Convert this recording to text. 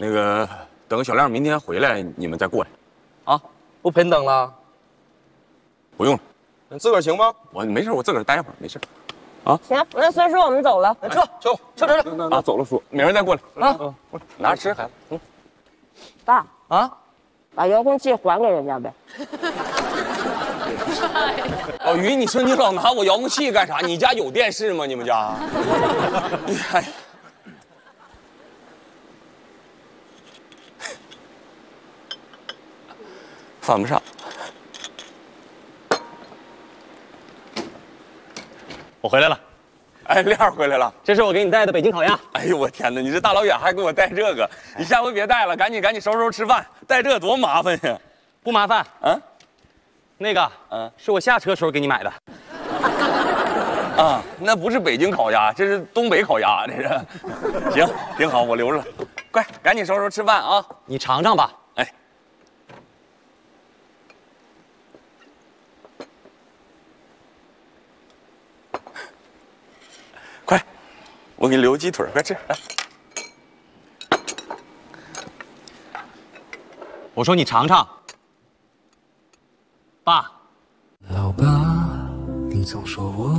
那个等小亮明天回来，你们再过来。啊， 不陪你等了？ 不用了， 你自个儿行吗？ 我没事，我自个儿待会儿，没事。 行，那孙叔我们走了， 撤。 啊，走了叔，明儿再过来啊。拿着吃，孩子。 爸啊， 把遥控器还给人家呗。 老于，你说你老拿我遥控器干啥？你家有电视吗？你们家？哎，犯不上。 我回来了， 哎，亮回来了。 这是我给你带的北京烤鸭。 哎呦我天哪！你这大老远还给我带这个，你下回别带了，赶紧收拾吃饭，带这多麻烦呀！ 不麻烦，那个，是我下车时候给你买的。 啊，那不是北京烤鸭，这是东北烤鸭，这是。行，挺好，我留着了。快，赶紧收拾吃饭啊！ 你尝尝吧。 哎，快，我给你留鸡腿，快吃。来， 我说你尝尝，爸。 老爸，你总说我